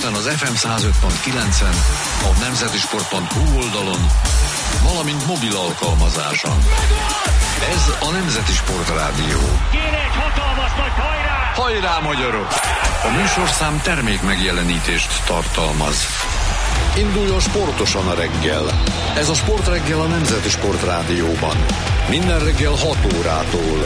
Budapesten az FM 105.9-en, a nemzetisport.hu oldalon, valamint mobil alkalmazáson. Ez a Nemzeti Sportrádió. Kéne egy hatalmas nagy hajrá! Hajrá, magyarok! A műsorszám termék megjelenítést tartalmaz. Induljon sportosan a reggel. Ez a Sportreggel a Nemzeti Sportrádióban. Minden reggel 6 órától.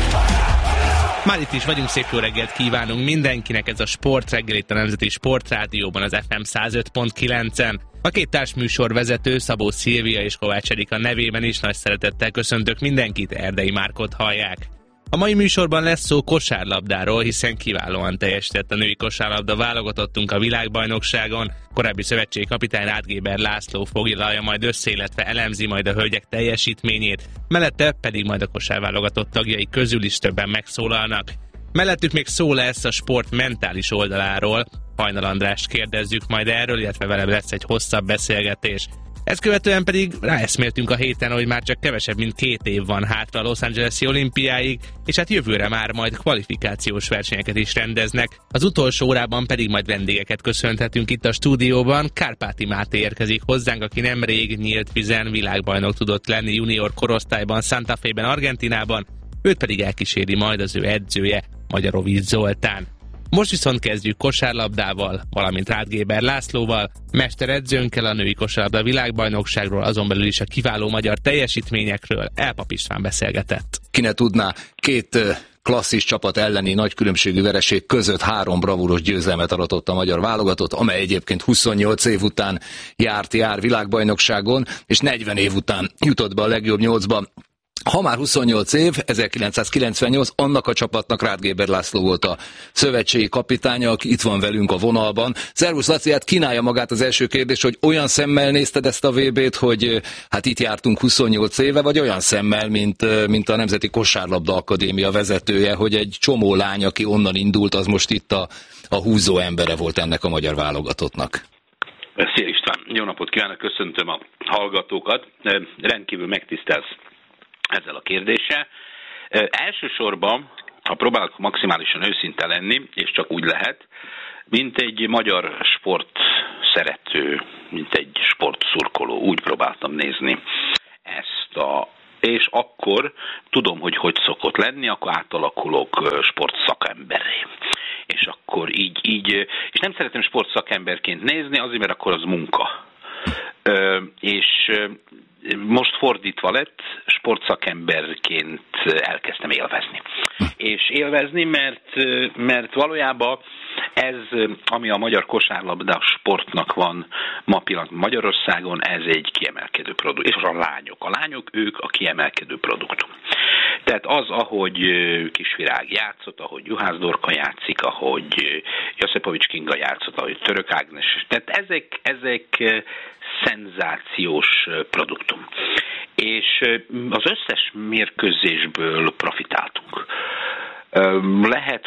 Már itt is vagyunk, szép jó reggelt kívánunk mindenkinek, ez a Sportreggel itt a Nemzeti Sportrádióban, az FM 105.9-en. A két társműsorvezető, Szabó Szilvia és Kovács Erika nevében is nagy szeretettel köszöntök mindenkit, Erdei Márkot hallják. A mai műsorban lesz szó kosárlabdáról, hiszen kiválóan teljesített a női kosárlabda válogatottunk a világbajnokságon. Korábbi szövetségkapitány Ráth Géber László foglalja majd össze, illetve elemzi majd a hölgyek teljesítményét, mellette pedig majd a kosárválogatott tagjai közül is többen megszólalnak. Mellettük még szó lesz a sport mentális oldaláról. Hajnal Andrást kérdezzük majd erről, illetve vele lesz egy hosszabb beszélgetés. Ezt követően pedig ráeszméltünk a héten, hogy már csak kevesebb, mint 2 év van hátra a Los Angeles-i olimpiáig, és hát jövőre már majd kvalifikációs versenyeket is rendeznek. Az utolsó órában pedig majd vendégeket köszönhetünk itt a stúdióban. Kárpáti Máté érkezik hozzánk, aki nemrég nyílt vízen világbajnok tudott lenni junior korosztályban, Santa Fe-ben, Argentinában. Őt pedig elkíséri majd az ő edzője, Magyarovics Zoltán. Most viszont kezdjük kosárlabdával, valamint Ráth Géber Lászlóval, mesteredzőnkkel a női kosárlabda világbajnokságról, azon belül is a kiváló magyar teljesítményekről Elpap István beszélgetett. Ki ne tudná, 2 klasszis csapat elleni nagy különbségű vereség között 3 bravúros győzelmet aratott a magyar válogatott, amely egyébként 28 év után jár világbajnokságon, és 40 év után jutott be a legjobb 8-ba. Ha már 28 év, 1998, annak a csapatnak Ráth Géber László volt a szövetségi kapitánya, aki itt van velünk a vonalban. Szervusz Laci, hát kínálja magát az első kérdés, hogy olyan szemmel nézted ezt a VB-t, hogy hát itt jártunk 28 éve, vagy olyan szemmel, mint a Nemzeti Kosárlabda Akadémia vezetője, hogy egy csomó lány, aki onnan indult, az most itt a húzó embere volt ennek a magyar válogatottnak. Szia István, jó napot kívánok, köszöntöm a hallgatókat. Rendkívül megtisztelsz ezzel a kérdéssel. Elsősorban, ha próbálok maximálisan őszinte lenni, és csak úgy lehet, mint egy magyar sport szerető, mint egy sportszurkoló, úgy próbáltam nézni ezt és akkor tudom, hogy szokott lenni, akkor átalakulok sportszakemberré. És akkor így, és nem szeretem sportszakemberként nézni, azért, mert akkor az munka. És most fordítva lett, sportszakemberként elkezdtem élvezni. És élvezni, mert valójában ez, ami a magyar kosárlabda sportnak van ma pillanatban Magyarországon, ez egy kiemelkedő produktum. És a lányok, ők a kiemelkedő produktum. Tehát az, ahogy Kisvirág játszott, ahogy Juhász Dorka játszik, ahogy Josipovics Kinga játszott, ahogy Török Ágnes, tehát ezek szenzációs produktum. És az összes mérkőzésből profitáltunk. Lehet,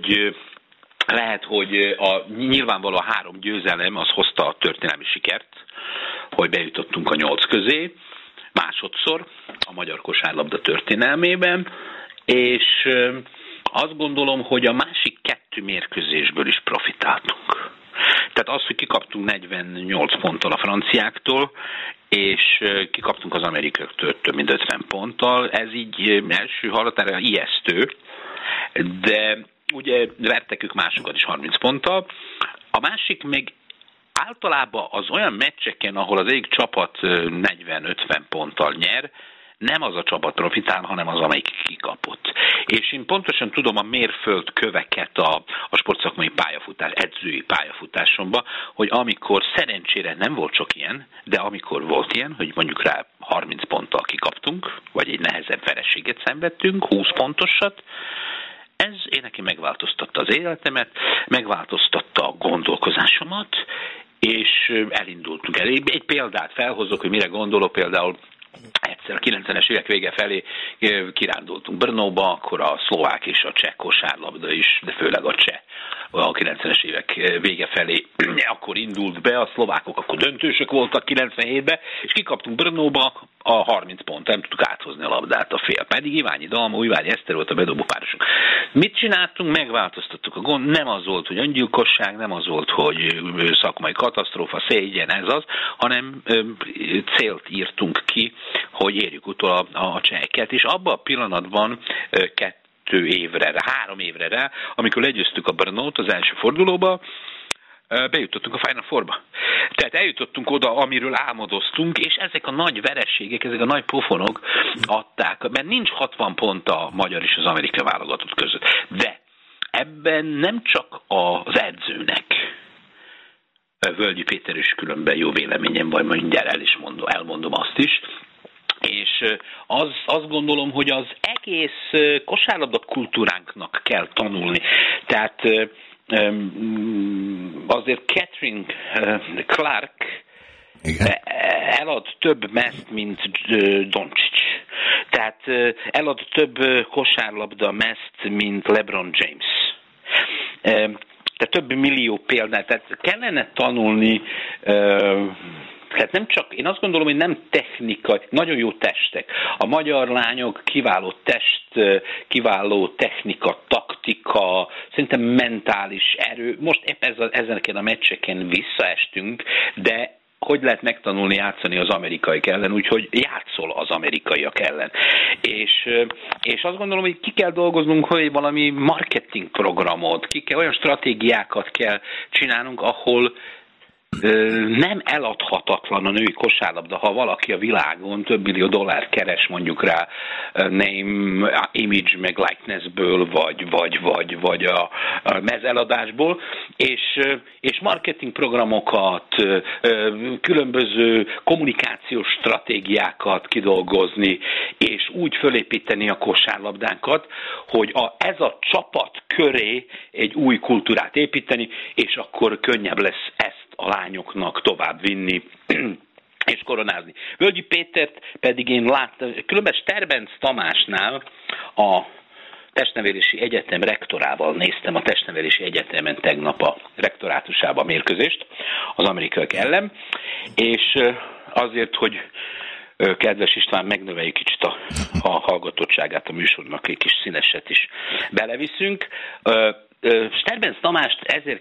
hogy nyilvánvalóan 3 győzelem az hozta a történelmi sikert, hogy bejutottunk a 8 közé, másodszor a magyar kosárlabda történelmében, és azt gondolom, hogy a másik 2 mérkőzésből is profitáltunk. Tehát az, hogy kikaptunk 48 ponttal a franciáktól, és kikaptunk az amerikaiaktól több mint 50 ponttal, ez így első hallatára ijesztő, de ugye vertek ők másokat is 30 ponttal. A másik még általában az olyan meccseken, ahol az egyik csapat 40-50 ponttal nyer, nem az a csapat profitál, hanem az, amelyik kikapott. És én pontosan tudom a mérföldköveket a sportszakmai edzői pályafutásomban, hogy amikor szerencsére nem volt sok ilyen, de amikor volt ilyen, hogy mondjuk rá 30 ponttal kikaptunk, vagy egy nehezebb vereséget szenvedtünk, 20 pontosat, ez én neki megváltoztatta az életemet, megváltoztatta a gondolkozásomat, és elindultunk el. Egy példát felhozok, hogy mire gondolok, például egyszer a 90-es évek vége felé kirándultunk Brnóba, akkor a szlovák és a cseh kosárlabda is, de főleg a cseh, a 90-es évek vége felé akkor indult be, a szlovákok akkor döntősök voltak 97-ben, és kikaptunk Brnóba a 30 pont, nem tudtuk áthozni a labdát a fél. Pedig Iványi Dalma, Iványi Eszter volt a bedobó párosunk. Mit csináltunk? Megváltoztattuk a gond. Nem az volt, hogy öngyilkosság, nem az volt, hogy szakmai katasztrófa, szégyen, ez az, hanem célt írtunk ki, hogy érjük utol a cseheket, és abban a pillanatban 3 évre rá, amikor legyőztük a Brnót az első fordulóba, bejutottunk a Final Fourba. Tehát eljutottunk oda, amiről álmodoztunk, és ezek a nagy vereségek, ezek a nagy pofonok adták, mert nincs 60 pont a magyar és az amerikai válogatott között. De ebben nem csak az edzőnek, Völgyi Péter is különben jó véleményem van, mindjárt elmondom azt is, és azt gondolom, hogy az egész kosárlabda kultúránknak kell tanulni. Tehát azért Catherine Clark elad több meszt, mint Doncic. Tehát elad több kosárlabda meszt, mint LeBron James. Tehát több millió példát. Tehát kellene tanulni. Tehát nem csak, én azt gondolom, hogy nem technika, nagyon jó testek. A magyar lányok kiváló test, kiváló technika, taktika, szerintem mentális erő. Most épp ezeken a meccseken visszaestünk, de hogy lehet megtanulni játszani az amerikaiak ellen, úgyhogy játszol az amerikaiak ellen. És azt gondolom, hogy ki kell dolgoznunk, hogy valami marketing programot, olyan stratégiákat kell csinálnunk, ahol nem eladhatatlan a női kosárlabda, ha valaki a világon több millió dollárt keres mondjuk rá name, image, meg likenessből, vagy a mezeladásból, és marketing programokat, különböző kommunikációs stratégiákat kidolgozni, és úgy fölépíteni a kosárlabdánkat, hogy ez a csapat köré egy új kultúrát építeni, és akkor könnyebb lesz ezt a lányoknak tovább vinni és koronázni. Völgyi Pétert pedig én láttam, különben Sterbenc Tamásnál a Testnevelési Egyetem rektorával néztem a Testnevelési Egyetemen tegnap a rektorátusában a mérkőzést az amerikaiak ellen, és azért, hogy kedves István, megnöveljük kicsit a hallgatottságát a műsornak, egy kis színeset is beleviszünk. Sterbenc Tamást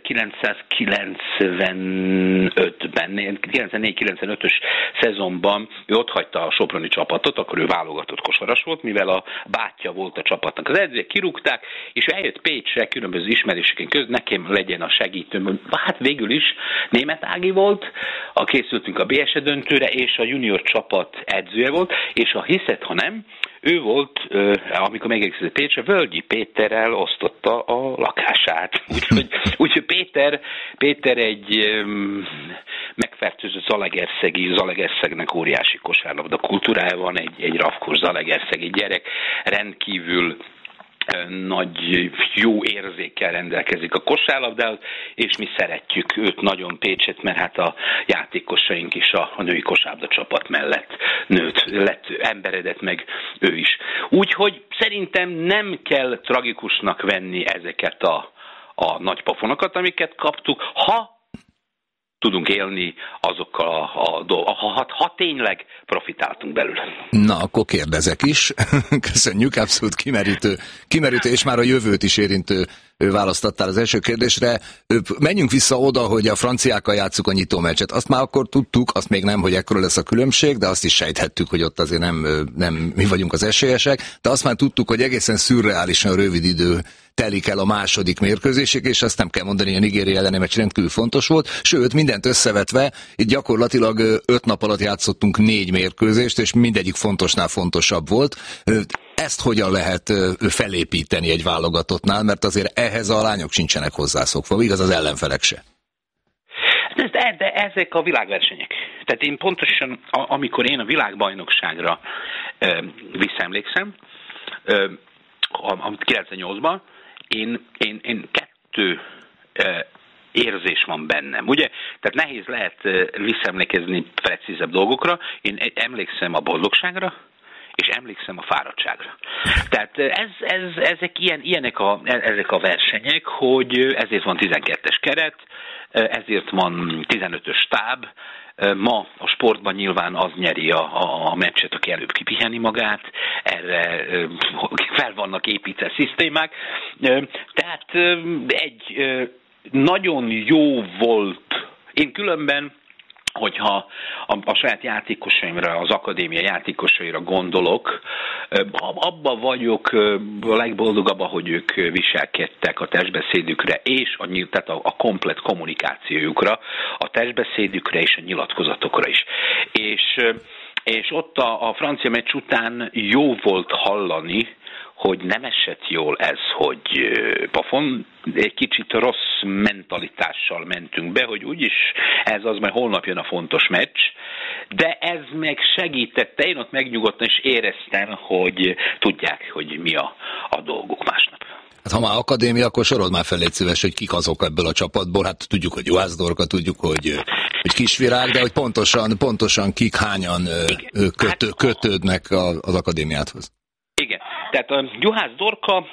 1995-ben, 94-95-ös szezonban ő otthagyta a soproni csapatot, akkor ő válogatott kosaras volt, mivel a bátyja volt a csapatnak. Az edzők kirúgták, és eljött Pécsre különböző ismeréseken között, nekem legyen a segítőm. Hát végül is Németh Ági volt, készültünk a BSE döntőre, és a junior csapat edzője volt, és ha hiszed, ha nem, ő volt, amikor megérkezett Pécsre, Völgyi Péterrel osztotta a lakását. Úgyhogy Péter egy megfertőzött Zalaegerszegnek óriási kosárlabda kultúrája van, egy rafkos zalaegerszegi gyerek, rendkívül nagy jó érzékkel rendelkezik a kosárlabdához, és mi szeretjük őt nagyon Pécset, mert hát a játékosaink is a női kosárlabda csapat mellett lett emberedett meg ő is. Úgyhogy szerintem nem kell tragikusnak venni ezeket a nagy pofonokat, amiket kaptuk, ha tudunk élni azokkal a dolgokkal, ha tényleg profitáltunk belőle. Na, akkor kérdezek is. Köszönjük, abszolút kimerítő, és már a jövőt is érintő választottál az első kérdésre. Menjünk vissza oda, hogy a franciákkal játsszuk a nyitómeccset. Azt már akkor tudtuk, azt még nem, hogy ekkora lesz a különbség, de azt is sejthettük, hogy ott azért nem mi vagyunk az esélyesek, de azt már tudtuk, hogy egészen szürreálisan rövid idő telik el a második mérkőzésig, és azt nem kell mondani, hogy a Nigéria elleni meccs rendkívül fontos volt, sőt, mindent összevetve, itt gyakorlatilag 5 nap alatt játszottunk 4 mérkőzést, és mindegyik fontosnál fontosabb volt. Ezt hogyan lehet felépíteni egy válogatottnál, mert azért ehhez a lányok sincsenek hozzászokva, igaz az ellenfelek se. De ezek a világversenyek. Tehát én pontosan, amikor én a világbajnokságra visszaemlékszem, 98-ban, én 2 érzés van bennem, ugye? Tehát nehéz lehet visszaemlékezni precízebb dolgokra. Én emlékszem a boldogságra, és emlékszem a fáradtságra. Tehát ezek ezek a versenyek, hogy ezért van 12-es keret, ezért van 15-ös stáb. Ma a sportban nyilván az nyeri a meccset, aki előbb kipiheni magát, erre fel vannak építve szisztémák. Tehát egy nagyon jó volt, én különben, hogyha a saját játékosaimra, az akadémia játékosaira gondolok, abban vagyok a legboldogabb, hogy ők viselkedtek a testbeszédükre, és tehát a komplett kommunikációjukra, a testbeszédükre és a nyilatkozatokra is. És ott a francia meccs után jó volt hallani, hogy nem esett jól ez, hogy pofon, egy kicsit rossz mentalitással mentünk be, hogy úgyis ez az, majd holnap jön a fontos meccs, de ez meg segítette, én ott megnyugodtam, és éreztem, hogy tudják, hogy mi a dolguk másnap. Hát ha már akadémia, akkor sorold már fel, légy szíves, hogy kik azok ebből a csapatból. Hát tudjuk, hogy Juhász Dorka, tudjuk, hogy Kisvirág, de hogy pontosan kik hányan kötődnek az akadémiáthoz. Igen, tehát a Juhász Dorka,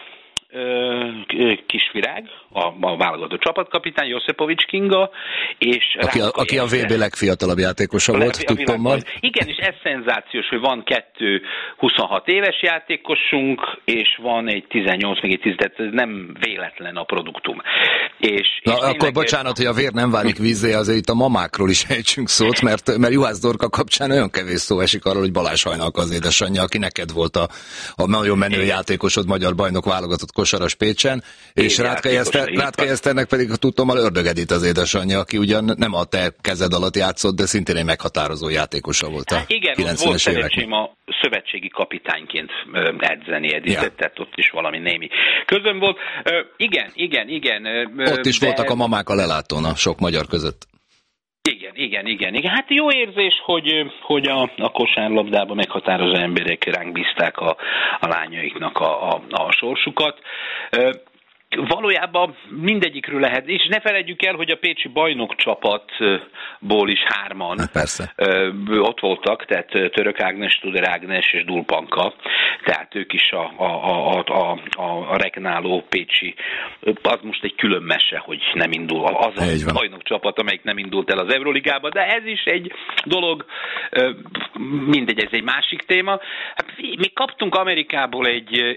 Kisvirág, a válogatott csapatkapitány, Josipovics Kinga, és aki a VB legfiatalabb játékosa volt, tudtommal. Igen, és ez szenzációs, hogy van 2 26 éves játékosunk, és van egy 18, még egy 10, tehát ez nem véletlen a produktum. És akkor bocsánat, hogy a vér nem válik vízzé, azért itt a mamákról is ejtsünk szót, mert Juhász Dorka kapcsán olyan kevés szó esik arról, hogy Balázs Hajnalka az édesanyja, aki neked volt a nagyon menő játékosod, magyar bajnok válogatott kosaras Pécsen, és Rátkay Eszternek pedig tudtommal Ördög Edith az édesanyja, aki ugyan nem a te kezed alatt játszott, de szintén egy meghatározó játékosa volt a 90-es években. Igen, volt szerencsém a szövetségi kapitányként edzeni Edithet, tehát ott is valami némi közön volt. Igen. Ott is voltak a mamák a lelátón a sok magyar között. Igen. Hát jó érzés, hogy a kosárlabdában meghatározó emberek ránk bízták a lányaiknak a sorsukat. Valójában mindegyikről lehet, és ne feledjük el, hogy a pécsi bajnok csapatból is 3-an ott voltak, tehát Török Ágnes, Tuder Ágnes és Dulpanka, tehát ők is a regnáló pécsi, az most egy külön mese, hogy nem indul, az a bajnok csapat, amelyik nem indult el az Euroligába, de ez is egy dolog, mindegy, ez egy másik téma. Mi kaptunk Amerikából egy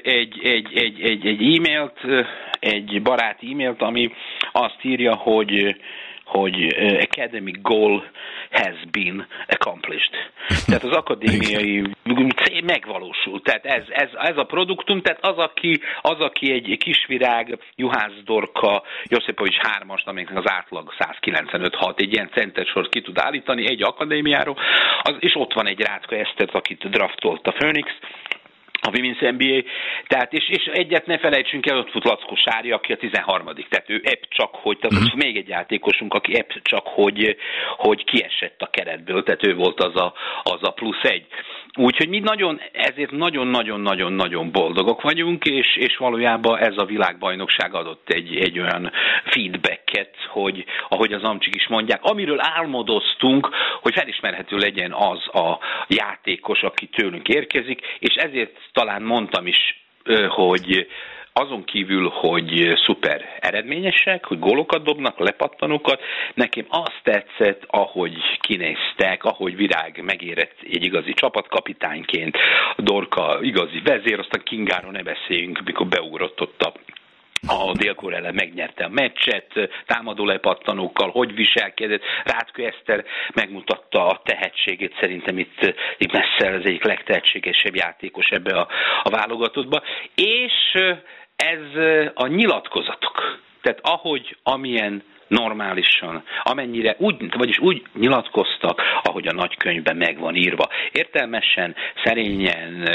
e-mailt, egy baráti e-mailt, ami azt írja, hogy academic goal has been accomplished. Tehát az akadémiai cél megvalósult. Tehát ez a produktum, tehát az, aki egy Kisvirág, Juhász Dorka, Josipovics 3-ast, amiknek az átlag 195-6, egy ilyen center sort ki tud állítani egy akadémiáról, és ott van egy Rátkay Eszter, akit draftolt a Phoenix, a Women's NBA, tehát és egyet ne felejtsünk el, ott volt Lackó Sári, aki a 13. Tehát ő ebb csak, hogy, tehát még egy játékosunk, aki ebb csak, hogy kiesett a keretből, tehát ő volt az a +1. Úgyhogy mi ezért nagyon-nagyon-nagyon-nagyon boldogok vagyunk, és valójában ez a világbajnokság adott egy olyan feedbacket, hogy ahogy az amcsik is mondják, amiről álmodoztunk, hogy felismerhető legyen az a játékos, aki tőlünk érkezik, és ezért talán mondtam is, hogy azon kívül, hogy szuper eredményesek, hogy gólokat dobnak, lepattanókat, nekem azt tetszett, ahogy kinéztek, ahogy Virág megérett egy igazi csapatkapitányként, Dorka igazi vezér, aztán Kingáról ne beszéljünk, mikor beugrott ott a Dél-Korea ellen, megnyerte a meccset, támadó lepattanókkal, hogy viselkedett. Rátkay Eszter megmutatta a tehetségét, szerintem itt messze az egyik legtehetségesebb játékos ebbe a válogatottba. És ez a nyilatkozatok, tehát amilyen normálisan, amennyire úgy nyilatkoztak, ahogy a nagykönyvben meg van írva. Értelmesen, szerényen,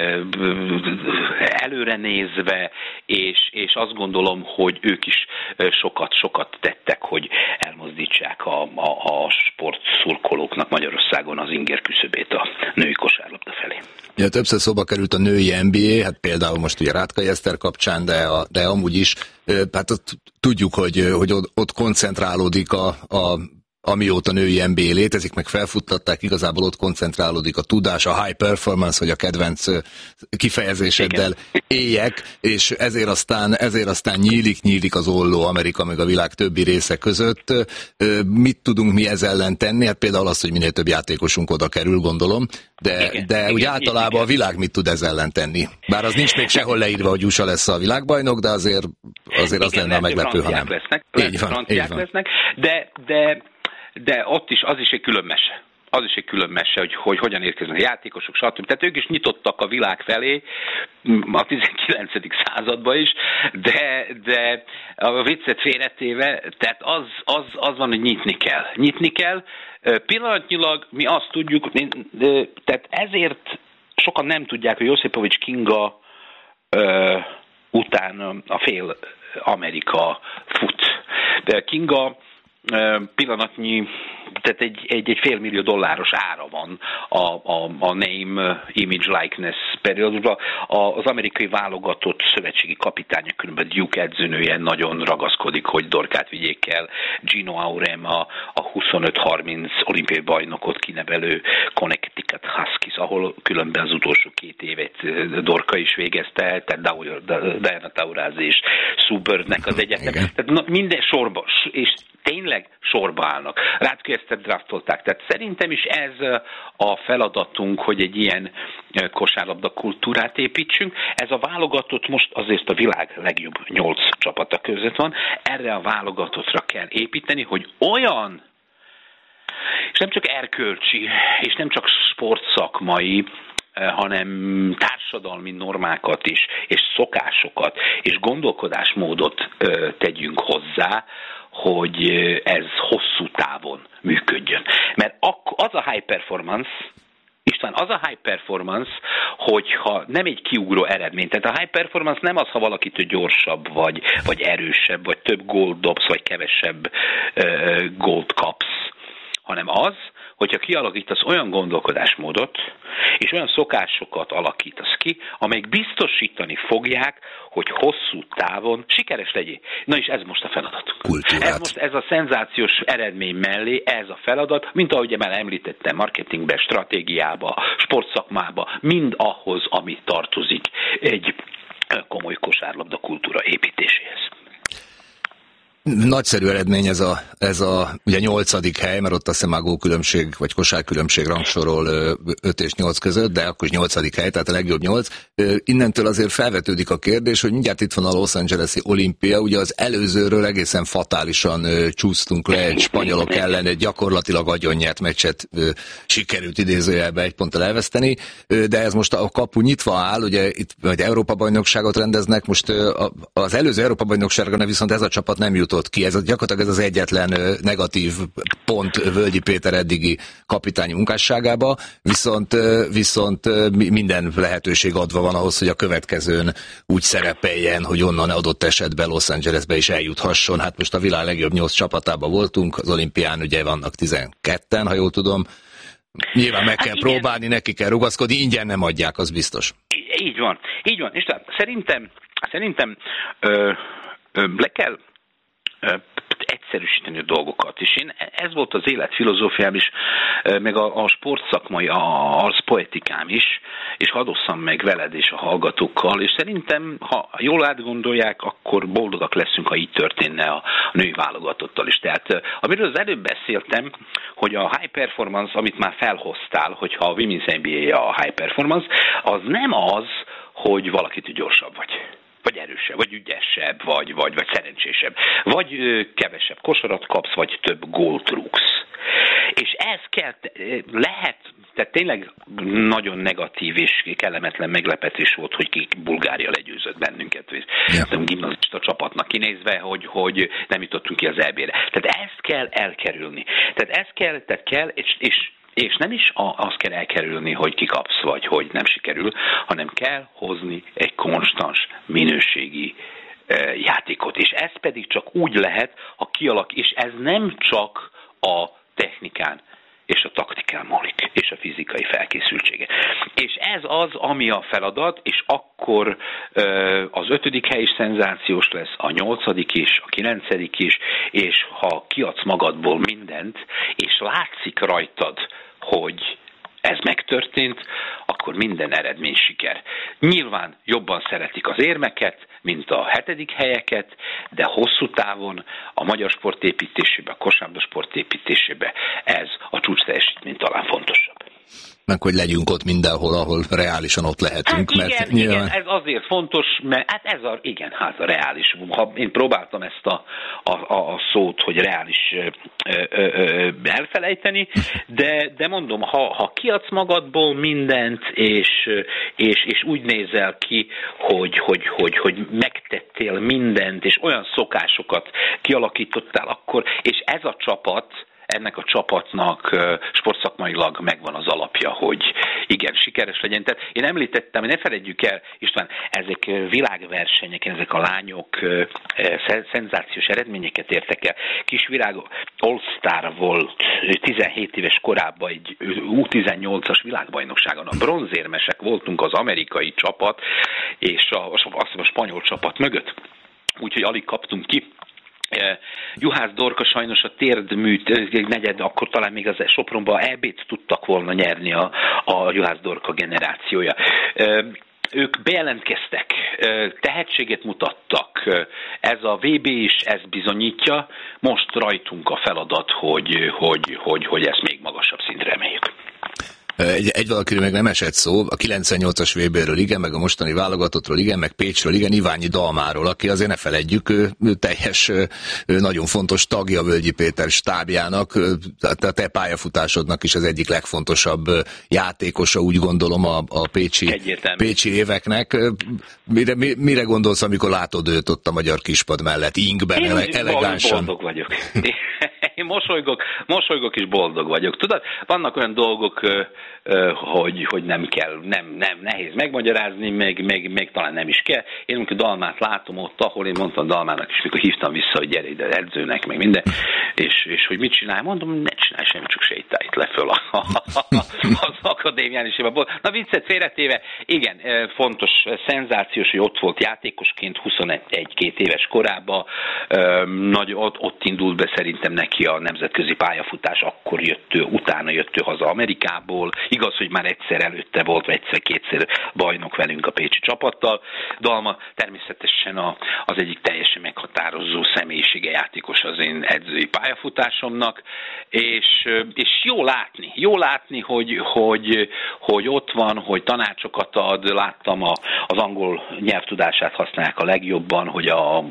előre nézve, és azt gondolom, hogy ők is sokat tettek, hogy elmozdítsák a sportszurkolóknak Magyarországon az inger küszöbét a női kosárlabda felé. Ja, többször szóba került a női NBA, hát például most ugye Rátkay Eszter kapcsán, de amúgy is, hát tudjuk, hogy ott koncentrálódik a amióta női NBA létezik, meg felfuttatták, igazából ott koncentrálódik a tudás, a high performance, hogy a kedvenc kifejezéseddel éljek, és ezért aztán nyílik az olló Amerika meg a világ többi része között. Mit tudunk mi ez ellen tenni? Hát például az, hogy minél több játékosunk oda kerül, gondolom, de úgy általában a világ mit tud ez ellen tenni? Bár az nincs még sehol leírva, hogy USA lesz a világbajnok, de azért az lenne a meglepő, ha nem. Franciák lesznek, de ott is az is egy külön mese. Az is egy külön mese, hogy hogyan érkeznek a játékosok, stb. Tehát ők is nyitottak a világ felé a 19. században is, de a viccet félretéve, tehát az van, hogy nyitni kell. Pillanatnyilag mi azt tudjuk, tehát ezért sokan nem tudják, hogy Josipovics Kinga után a fél Amerika fut. De Kinga pillanatnyi, tehát egy $500 millió ára van a name, image, likeness periódusban. Az amerikai válogatott szövetségi kapitánya, különben Duke edzőnője nagyon ragaszkodik, hogy dorkát vigyék el. Gino Aurem, a 25-30 olimpiai bajnokot kinevelő Connecticut Huskies, ahol különben az utolsó 2 évet Dorka is végezte, tehát Diana Taurasi és Subernek az egyetem. Tehát minden sorba, és tényleg sorba állnak. Rátko Esztert draftolták. Tehát szerintem is ez a feladatunk, hogy egy ilyen kosárlabda kultúrát építsünk. Ez a válogatott most azért a világ legjobb 8 csapata között van. Erre a válogatottra kell építeni, hogy olyan, és nem csak erkölcsi, és nem csak sportszakmai, hanem társadalmi normákat is, és szokásokat, és gondolkodásmódot tegyünk hozzá, hogy ez hosszú távon működjön. Mert az a high performance, István, az a high performance, hogyha nem egy kiugró eredmény, tehát a high performance nem az, ha valakitől gyorsabb, vagy erősebb, vagy több gólt dobsz, vagy kevesebb gólt kapsz, hanem az, hogyha kialakítasz olyan gondolkodásmódot, és olyan szokásokat alakítasz ki, amelyek biztosítani fogják, hogy hosszú távon sikeres legyél. Na és ez most a feladat. Ez a szenzációs eredmény mellé, ez a feladat, mint ahogy már említettem, marketingbe, stratégiába, sportszakmába, mind ahhoz, ami tartozik egy komoly kosárlabda kultúra építéséhez. Nagyszerű eredmény ez a ugye 8. hely, mert ott azt hiszem már gólkülönbség, vagy kosárkülönbség rangsorol 5 és 8 között, de akkor is 8. hely, tehát a legjobb 8. Innentől azért felvetődik a kérdés, hogy mindjárt itt van a Los Angeles-i olimpia, ugye az előzőről egészen fatálisan csúsztunk le egy spanyolok ellen, egy gyakorlatilag agyonnyert meccset sikerült idézőjelbe 1 ponttal elveszteni, de ez most a kapu nyitva áll, ugye itt vagy Európa-bajnokságot rendeznek, most az előző Európa-bajnokságra viszont ez a csapat nem jutott ki. Gyakorlatilag ez az egyetlen negatív pont Völgyi Péter eddigi kapitányi munkásságába, viszont minden lehetőség adva van ahhoz, hogy a következőn úgy szerepeljen, hogy onnan adott esetben Los Angelesbe is eljuthasson. Hát most a világ legjobb 8 csapatában voltunk, az olimpián ugye vannak 12-en, ha jól tudom. Nyilván meg kell próbálni, neki kell rugaszkodni, ingyen nem adják, az biztos. Így van. És szerintem le kell egyszerűsíteni a dolgokat. És ez volt az életfilozófiám is, meg a sportszakmai arszpoetikám is, és hadd osszam meg veled és a hallgatókkal, és szerintem, ha jól átgondolják, akkor boldogak leszünk, ha így történne a női válogatottal is. Tehát amiről az előbb beszéltem, hogy a high performance, amit már felhoztál, hogyha a Women's NBA a high performance, az nem az, hogy valakit gyorsabb vagy erősebb, vagy ügyesebb, vagy szerencsésebb, vagy kevesebb kosarat kapsz, vagy több gólt rúgsz. És ez kell, lehet, tehát tényleg nagyon negatív és kellemetlen meglepetés volt, hogy Bulgária legyőzött bennünket, gimnazista csapatnak kinézve, hogy nem jutottunk ki az EB-re. Tehát ezt kell elkerülni. És nem is azt kell elkerülni, hogy kikapsz, vagy hogy nem sikerül, hanem kell hozni egy konstans minőségi játékot. És ez pedig csak úgy lehet, ha és ez nem csak a technikán és a taktikán múlik, és a fizikai felkészültsége. És ez az, ami a feladat, és akkor az 5. hely is szenzációs lesz, a 8. is, a 9. is, és ha kiadsz magadból mindent, és látszik rajtad, hogy ez megtörtént, akkor minden eredmény siker. Nyilván jobban szeretik az érmeket, mint a 7. helyeket, de hosszú távon a magyar sportépítésében, a kosárlabda sportépítésében ez a csúcs teljesítmény talán fontosabb. Meg hogy legyünk ott mindenhol, ahol reálisan ott lehetünk. Hát igen, igen, ez azért fontos, mert hát ez a reális. Én próbáltam ezt a szót, hogy reális elfelejteni, de mondom, ha kiadsz magadból mindent, és úgy nézel ki, hogy megtettél mindent, és olyan szokásokat kialakítottál akkor, és ez a csapat, ennek a csapatnak sportszakmailag megvan az alapja, hogy igen, sikeres legyen. Tehát én említettem, ne feledjük el, István, ezek világversenyek, ezek a lányok szenzációs eredményeket értek el. Kisvirág All-Star volt 17 éves korában egy U18-as világbajnokságon. A bronzérmesek voltunk az amerikai csapat és a spanyol csapat mögött. Úgyhogy alig kaptunk ki. Juhász Dorka sajnos a térdműt negyed, akkor talán még az Sopronban EB-t tudtak volna nyerni a Juhász Dorka generációja. Ők bejelentkeztek, tehetséget mutattak, ez a VB is ezt bizonyítja, most rajtunk a feladat, hogy ezt még magasabb szintre emeljük. Egy valakiről meg nem esett szó, a 98-as VB-ről igen, meg a mostani válogatottról igen, meg Pécsről igen, Iványi Dalmáról, aki azért ne feledjük, ő teljes, nagyon fontos tagja Völgyi Péter stábjának, a te pályafutásodnak is az egyik legfontosabb játékosa, úgy gondolom, a pécsi éveknek. Mire gondolsz, amikor látod őt ott a magyar kispad mellett, ingben, elegánsan? Boldog vagyok. Én mosolygok és boldog vagyok. Tudod, vannak olyan dolgok, hogy nem kell, nem nehéz megmagyarázni, meg talán nem is kell. Én amikor Dalmát látom ott, ahol én mondtam Dalmának is, mikor hívtam vissza, hogy gyere ide edzőnek, meg minden, és hogy mit csinálj, mondom, ne csinálj semmi, csak sétálj itt le föl az akadémián is. Na viccet félretéve, igen, fontos, szenzációs, hogy ott volt játékosként 21-2 éves korában, ott indult be szerintem neki a nemzetközi pályafutás, akkor utána jött ő haza Amerikából. Igaz, hogy már egyszer előtte volt, vagy egyszer-kétszer bajnok velünk a pécsi csapattal. Dalma természetesen az egyik teljesen meghatározó személyisége, játékos az én edzői pályafutásomnak, és jó látni, hogy ott van, hogy tanácsokat ad. Láttam az angol nyelvtudását használják a legjobban, hogy a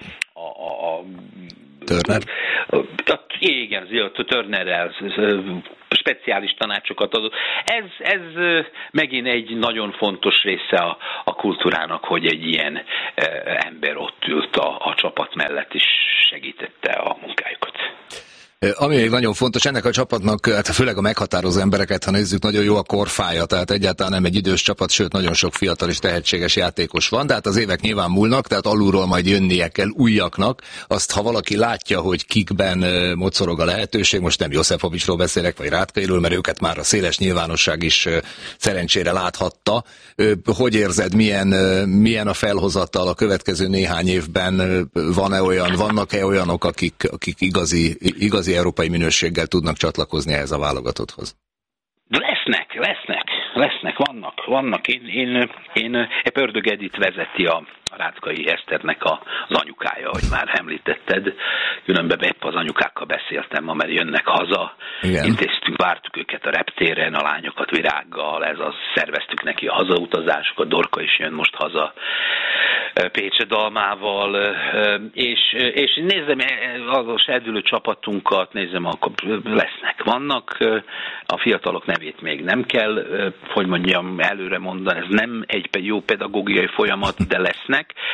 Turner? Igen, Turnerrel speciális tanácsokat adott. Ez megint egy nagyon fontos része a kultúrának, hogy egy ilyen ember ott ült a csapat mellett, és segítette a munkájukat. Ami még nagyon fontos, ennek a csapatnak, hát főleg a meghatározó embereket, ha nézzük, nagyon jó a korfája, tehát egyáltalán nem egy idős csapat, sőt nagyon sok fiatal és tehetséges játékos van, de hát az évek nyilván múlnak, tehát alulról majd jönnie kell újaknak. Azt, ha valaki látja, hogy kikben mocorog a lehetőség, most nem Józsefovicsról beszélek, vagy Rátkairól, mert őket már a széles nyilvánosság is szerencsére láthatta. Hogy érzed, milyen a felhozatal a következő néhány évben? Vannak-e olyanok, akik igazi európai minőséggel tudnak csatlakozni ehhez a válogatotthoz? Lesznek, vannak. Én Pördög Edit vezeti a Rátkai Eszternek az anyukája, hogy már említetted. Különben épp az anyukákkal beszéltem ma, mert jönnek haza. Igen. Intéztünk, vártuk őket a reptéren, a lányokat virággal, szerveztük neki a hazautazásokat, Dorka is jön most haza Pécse Dalmával, és nézem az serdülő csapatunkat, akkor vannak, a fiatalok nevét még nem kell, hogy mondjam, előre mondani, ez nem egy jó pedagógiai folyamat, de lesznek.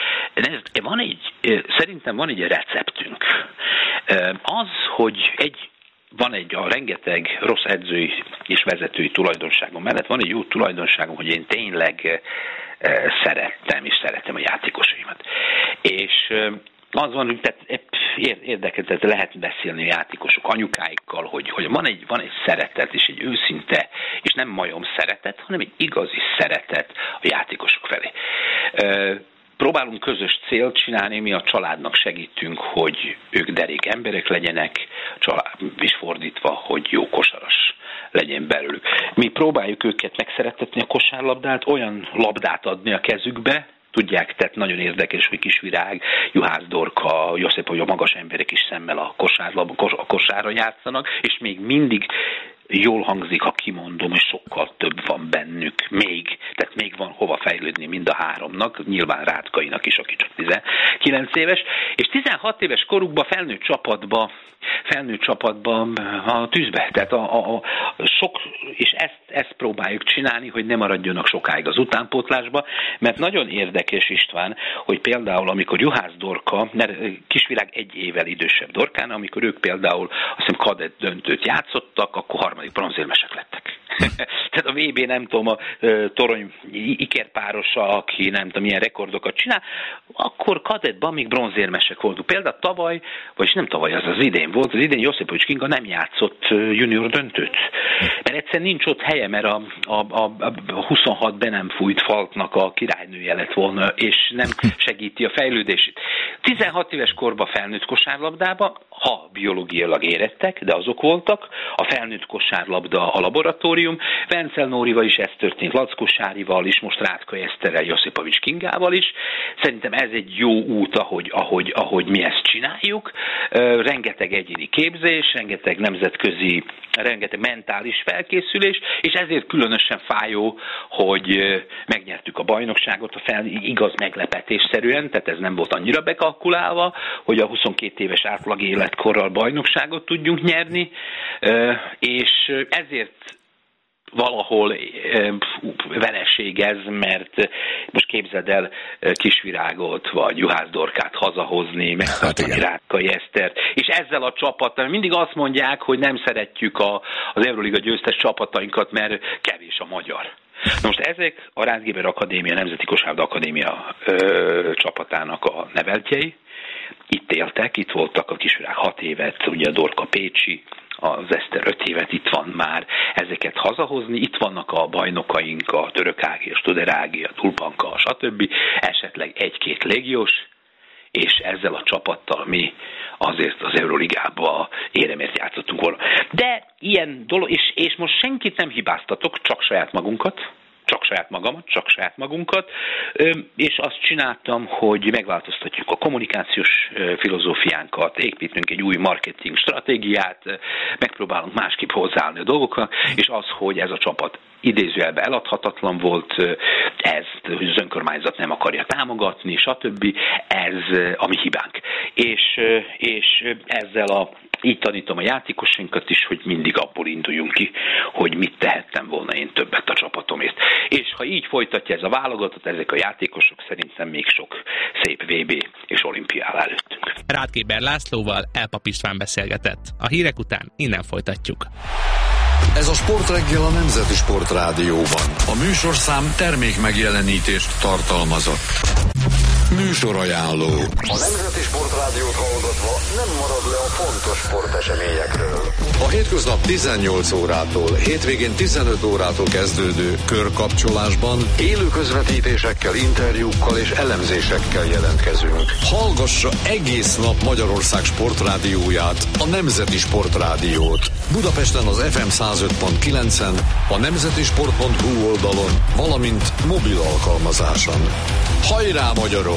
Szerintem van egy receptünk. Az, hogy van a rengeteg rossz edzői és vezetői tulajdonságom mellett, van egy jó tulajdonságom, hogy én tényleg szerettem a játékosaimat. És az van, hogy érdekes, tehát lehet beszélni a játékosok anyukáikkal, hogy van egy szeretet, és egy őszinte, és nem majom szeretet, hanem egy igazi szeretet a játékosok felé. Próbálunk közös célt csinálni, mi a családnak segítünk, hogy ők derék emberek legyenek, és fordítva, hogy jó kosaras legyen belőlük. Mi próbáljuk őket megszerettetni a kosárlabdát, olyan labdát adni a kezükbe, tudják, tehát nagyon érdekes, hogy Kisvirág, Juhász Dorka, Josip, hogy a magas emberek is szemmel a kosárra játszanak, és még mindig jól hangzik, ha kimondom, és sokkal több van bennük még, tehát még van hova fejlődni mind a háromnak, nyilván Rátkainak is, aki csak 19 éves, és 16 éves korukban felnőtt csapatban a tűzbe, tehát a sok, és ezt próbáljuk csinálni, hogy ne maradjanak sokáig az utánpótlásba, mert nagyon érdekes, István, hogy például amikor Juhász Dorka, Kisvirág 1 évvel idősebb Dorkán, amikor ők például azt hiszem kadett döntőt játszottak, akkor harmadik bronzérmesek lettek. Tehát a VB nem tudom, a torony ikerpárosa, aki nem tudom milyen rekordokat csinál, akkor kadettban még bronzérmesek voltunk. Például tavaly, vagyis nem tavaly, az idén volt, az idén Josipovics Kinga nem játszott junior döntőt. Mert egyszerűen nincs ott helye, mert a 26 be nem fújt Falknak a királynője lett volna, és nem segíti a fejlődését. 16 éves korban felnőtt kosárlabdába, ha biológiailag érettek, de azok voltak, a felnőtt kosárlabda a laboratórium, Vencel Nórival is ez történt, Lackó Sárival is, most Rátka Eszterrel, Josipovics Kingával is. Szerintem ez egy jó út, ahogy mi ezt csináljuk. Rengeteg egyéni képzés, rengeteg nemzetközi, rengeteg mentális felkészülés, és ezért különösen fájó, hogy megnyertük a bajnokságot, igaz meglepetésszerűen, tehát ez nem volt annyira bekalkulálva, hogy a 22 éves átlag életkorral bajnokságot tudjunk nyerni, és ezért valahol vereség ez, mert most képzeld el Kisvirágot, vagy Juhász Dorkát hazahozni, megtartani Rákai Esztert, és ezzel a csapattal mindig azt mondják, hogy nem szeretjük az Euroliga győztes csapatainkat, mert kevés a magyar. Na most ezek a Rácz Géber Akadémia, Nemzeti Kosárlabda Akadémia csapatának a neveltjei, itt éltek, itt voltak a Kisvirág 6 évet, ugye a Dorka pécsi, az Eszter 5 évet, itt van már ezeket hazahozni, itt vannak a bajnokaink, a Török Ági, a Studer Ági, a Tulpanka, stb. Esetleg 1-2 légiós, és ezzel a csapattal mi azért az Euroligába éremért játszottunk volna. De ilyen dolog, és most senkit nem hibáztatok, csak saját magunkat, csak saját magamat, csak saját magunkat, és azt csináltam, hogy megváltoztatjuk a kommunikációs filozófiánkat, építünk egy új marketing stratégiát, megpróbálunk másképp hozzáállni a dolgokra, és az, hogy ez a csapat idézőjelben eladhatatlan volt, ezt az önkormányzat nem akarja támogatni, stb. Ez a mi hibánk. És ezzel így tanítom a játékosainkat is, hogy mindig abból induljunk ki, hogy mit tehettem volna én többet a csapatomért. És ha így folytatja ez a válogatott, ezek a játékosok szerintem még sok szép VB és olimpiál előttünk. Rácz Géber Lászlóval Elpap István beszélgetett. A hírek után innen folytatjuk. Ez a Sportreggel a Nemzeti Sportrádióban. A műsorszám termék megjelenítést tartalmazott. Műsorajánló. A Nemzeti Sportrádiót hallgatva nem marad le a fontos sporteseményekről. A hétköznap 18 órától, hétvégén 15 órától kezdődő körkapcsolásban élő közvetítésekkel, interjúkkal és elemzésekkel jelentkezünk. Hallgassa egész nap Magyarország sportrádióját, a Nemzeti Sportrádiót. Budapesten az FM 105.9-en, a nemzetisport.hu oldalon, valamint mobil alkalmazáson. Hajrá, magyarok!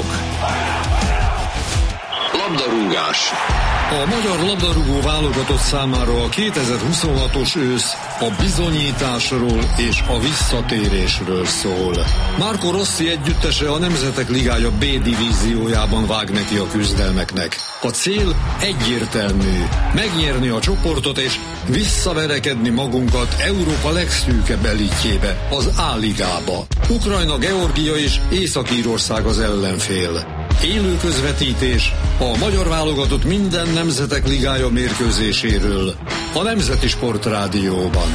Labdarúgás. A magyar labdarúgó válogatott számára a 2026-os ősz a bizonyításról és a visszatérésről szól. Marco Rossi együttese a Nemzetek Ligája B divíziójában vág neki a küzdelmeknek. A cél egyértelmű: megnyerni a csoportot és visszaverekedni magunkat Európa legszűkebb elitjébe, az A-ligába. Ukrajna, Georgia és Észak-Írország az ellenfél. Élő közvetítés a magyar válogatott minden Nemzetek Ligája mérkőzéséről a Nemzeti Sportrádióban.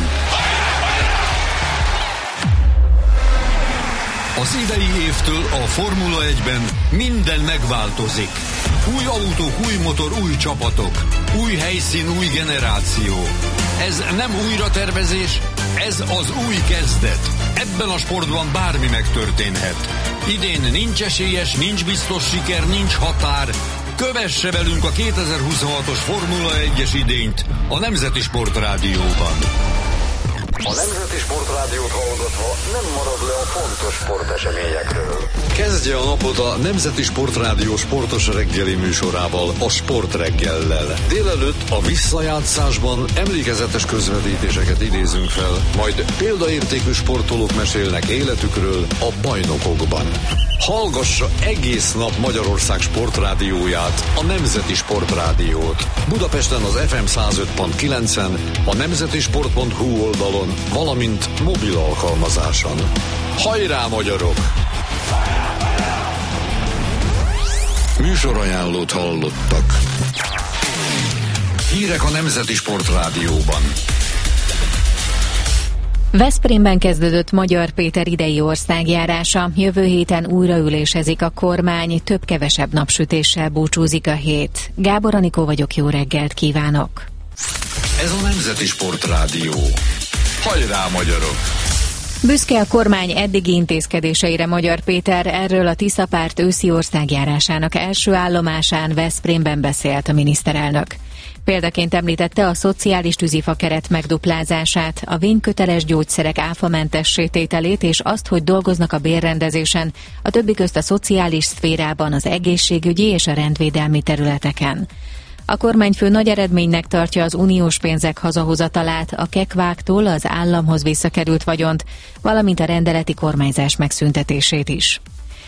Az idei évtől a Formula 1-ben minden megváltozik. Új autók, új motor, új csapatok. Új helyszín, új generáció. Ez nem újratervezés, ez az új kezdet. Ebben a sportban bármi megtörténhet. Idén nincs esélyes, nincs biztos siker, nincs határ. Kövesse velünk a 2026-os Formula 1-es idényt a Nemzeti Sportrádióban. A Nemzeti Sportrádiót hallgatva nem marad le a fontos sporteseményekről. Kezdje a napot a Nemzeti Sportrádió sportos reggeli műsorával, a Sportreggellel. Délelőtt a visszajátszásban emlékezetes közvetítéseket idézünk fel, majd példaértékű sportolók mesélnek életükről a bajnokokban. Hallgassa egész nap Magyarország sportrádióját, a Nemzeti Sportrádiót. Budapesten az FM 105.9-en, a nemzetisport.hu oldalon, valamint mobil alkalmazáson. Hajrá, magyarok! Műsorajánlót hallottak. Hírek a Nemzeti Sportrádióban. Veszprémben kezdődött Magyar Péter idei országjárása. Jövő héten újraülésezik a kormány, több-kevesebb napsütéssel búcsúzik a hét. Gábor Anikó vagyok, jó reggelt kívánok! Ez a Nemzeti Sportrádió. Hajrá, magyarok! Büszke a kormány eddigi intézkedéseire Magyar Péter, erről a Tisza Párt őszi országjárásának első állomásán Veszprémben beszélt a miniszterelnök. Példaként említette a szociális tűzifakeret megduplázását, a vényköteles gyógyszerek áfamentes tételét és azt, hogy dolgoznak a bérrendezésen, a többi közt a szociális szférában, az egészségügyi és a rendvédelmi területeken. A kormányfő nagy eredménynek tartja az uniós pénzek hazahozatalát, a kekváktól az államhoz visszakerült vagyont, valamint a rendeleti kormányzás megszüntetését is.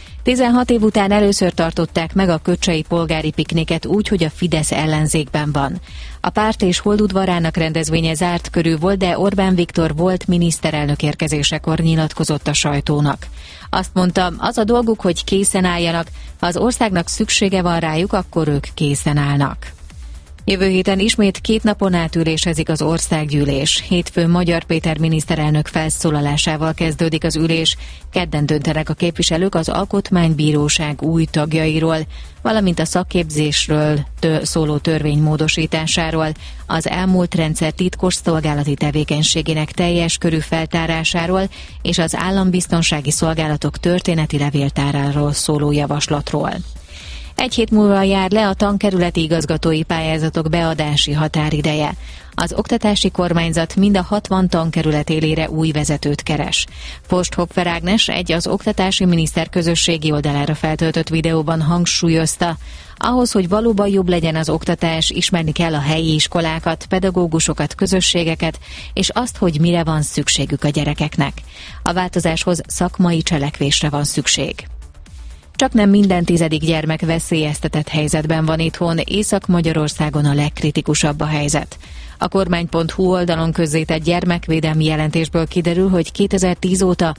16 év után először tartották meg a köcsei polgári pikniket úgy, hogy a Fidesz ellenzékben van. A párt és Holdudvarának rendezvénye zárt körül volt, de Orbán Viktor volt miniszterelnök érkezésekor nyilatkozott a sajtónak. Azt mondta, az a dolguk, hogy készen álljanak, ha az országnak szüksége van rájuk, akkor ők készen állnak. Jövő héten ismét 2 napon át ülésezik az országgyűlés. Hétfőn Magyar Péter miniszterelnök felszólalásával kezdődik az ülés. Kedden döntenek a képviselők az Alkotmánybíróság új tagjairól, valamint a szakképzésről szóló törvény módosításáról, az elmúlt rendszer titkos szolgálati tevékenységének teljes körű feltárásáról és az állambiztonsági szolgálatok történeti levéltáráról szóló javaslatról. 1 hét múlva jár le a tankerületi igazgatói pályázatok beadási határideje. Az oktatási kormányzat mind a 60 tankerület élére új vezetőt keres. Forsthopfer Ágnes az oktatási miniszter közösségi oldalára feltöltött videóban hangsúlyozta, ahhoz, hogy valóban jobb legyen az oktatás, ismerni kell a helyi iskolákat, pedagógusokat, közösségeket, és azt, hogy mire van szükségük a gyerekeknek. A változáshoz szakmai cselekvésre van szükség. Csaknem minden 10. gyermek veszélyeztetett helyzetben van itthon, Észak-Magyarországon a legkritikusabb a helyzet. A kormány.hu oldalon közzétett gyermekvédelmi jelentésből kiderül, hogy 2010 óta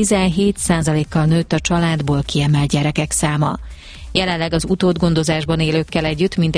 17%-kal nőtt a családból kiemelt gyerekek száma. Jelenleg az utódgondozásban élőkkel együtt mintegy